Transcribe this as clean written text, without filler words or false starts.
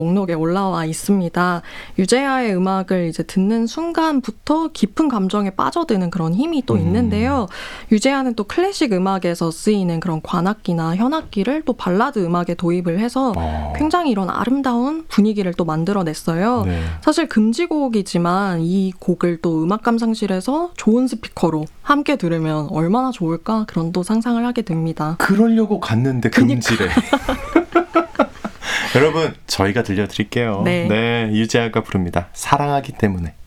목록에 올라와 있습니다. 유재하의 음악을 이제 듣는 순간부터 깊은 감정에 빠져드는 그런 힘이 또 있는데요. 유재하는 또 클래식 음악에서 쓰이는 그런 관악기나 현악기를 또 발라드 음악에 도입을 해서 굉장히 이런 아름다운 분위기를 또 만들어냈어요. 네. 사실 금지곡이지만 이 곡을 또 음악 감상실에서 좋은 스피커로 함께 들으면 얼마나 좋을까 그런 또 상상을 하게 됩니다. 그러려고 갔는데 금지래. 여러분, 저희가 들려드릴게요. 네. 네, 유재하가 부릅니다. 사랑하기 때문에.